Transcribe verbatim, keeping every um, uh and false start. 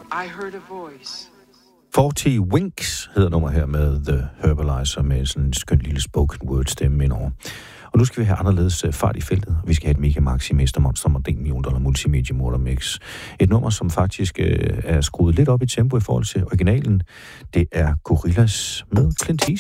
I heard a voice. fyrre Winks hedder nummer her med The Herbalizer med sådan en skøn lille spoken word stemme indover. Og nu skal vi have anderledes fart i feltet. Vi skal have et Mega Maxi Mester Monster med en million dollar multimedie motor mix. Et nummer, som faktisk øh, er skruet lidt op i tempo i forhold til originalen. Det er Gorillaz med Clint Eastwood.